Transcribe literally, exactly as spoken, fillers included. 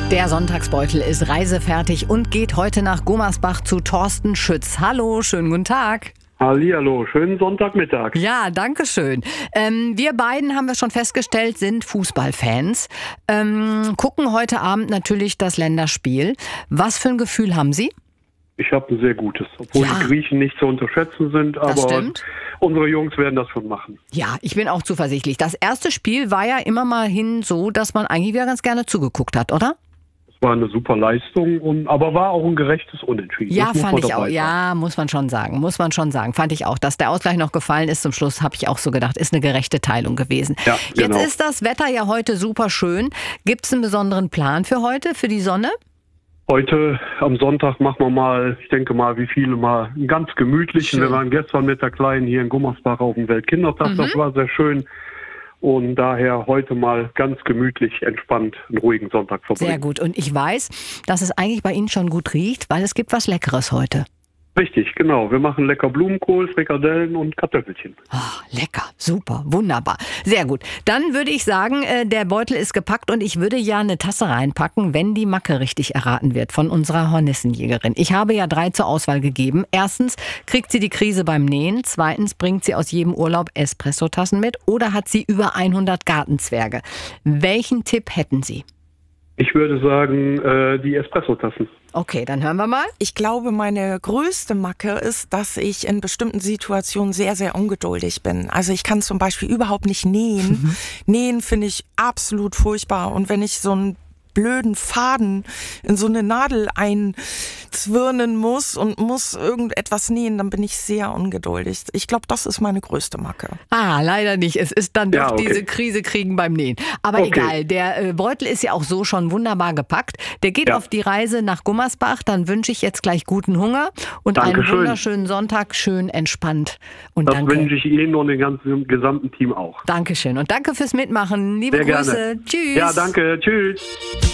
Der Sonntagsbeutel ist reisefertig und geht heute nach Gummersbach zu Thorsten Schütz. Hallo, schönen guten Tag. Hallihallo, schönen Sonntagmittag. Ja, danke schön. Ähm, wir beiden, haben wir schon festgestellt, sind Fußballfans. Ähm, gucken heute Abend natürlich das Länderspiel. Was für ein Gefühl haben Sie? Ich habe ein sehr gutes, obwohl Ja. die Griechen nicht zu unterschätzen sind, aber stimmt. unsere Jungs werden das schon machen. Ja, ich bin auch zuversichtlich. Das erste Spiel war ja immer mal hin so, dass man eigentlich wieder ganz gerne zugeguckt hat, oder? Es war eine super Leistung, und, aber war auch ein gerechtes Unentschieden. Ja, Das muss fand man ich dabei auch. sagen. Ja, muss man schon sagen. Muss man schon sagen. Fand ich auch. Dass der Ausgleich noch gefallen ist zum Schluss, habe ich auch so gedacht, ist eine gerechte Teilung gewesen. Ja, Jetzt genau. ist das Wetter ja heute super schön. Gibt es einen besonderen Plan für heute, für die Sonne? Heute am Sonntag machen wir mal, ich denke mal, wie viele mal, einen ganz gemütlichen. Schön. Wir waren gestern mit der Kleinen hier in Gummersbach auf dem Weltkindertag. Mhm. Das war sehr schön. Und daher heute mal ganz gemütlich, entspannt, einen ruhigen Sonntag verbringen. Sehr gut. Und ich weiß, dass es eigentlich bei Ihnen schon gut riecht, weil es gibt was Leckeres heute. Richtig, genau. Wir machen lecker Blumenkohl, Frikadellen und Kartoffelchen. Oh, lecker, super, wunderbar. Sehr gut. Dann würde ich sagen, äh, der Beutel ist gepackt und ich würde ja eine Tasse reinpacken, wenn die Macke richtig erraten wird von unserer Hornissenjägerin. Ich habe ja drei zur Auswahl gegeben. Erstens kriegt sie die Krise beim Nähen. Zweitens bringt sie aus jedem Urlaub Espressotassen mit oder hat sie über hundert Gartenzwerge. Welchen Tipp hätten Sie? Ich würde sagen, äh, die Espressotassen. Okay, dann hören wir mal. Ich glaube, meine größte Macke ist, dass ich in bestimmten Situationen sehr, sehr ungeduldig bin. Also ich kann zum Beispiel überhaupt nicht nähen. Mhm. Nähen finde ich absolut furchtbar. Und wenn ich so einen blöden Faden in so eine Nadel einzwirnen muss und muss irgendetwas nähen, dann bin ich sehr ungeduldig. Ich glaube, das ist meine größte Macke. Ah, leider nicht. Es ist dann doch Ja, okay. diese Krise kriegen beim Nähen. Aber Okay. egal, der äh, Beutel ist ja auch so schon wunderbar gepackt. Der geht Ja. auf die Reise nach Gummersbach. Dann wünsche ich jetzt gleich guten Hunger und einen Dankeschön. wunderschönen Sonntag, schön entspannt. Und Das danke. wünsche ich Ihnen und dem ganzen gesamten Team auch. Dankeschön und danke fürs Mitmachen. Liebe Sehr Grüße. gerne. Tschüss. Ja, danke. Tschüss.